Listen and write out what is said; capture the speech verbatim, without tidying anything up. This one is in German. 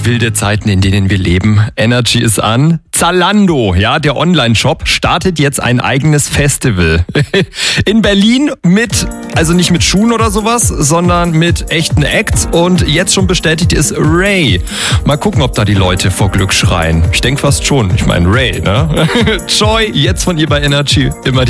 wilde Zeiten, in denen wir leben. Energy ist an. Zalando, ja, der Online-Shop, startet jetzt ein eigenes Festival. In Berlin mit, also nicht mit Schuhen oder sowas, sondern mit echten Acts. Und jetzt schon bestätigt ist Ray. Mal gucken, ob da die Leute vor Glück schreien. Ich denke fast schon. Ich meine Ray, ne? Joy, jetzt von ihr bei Energy. Immer die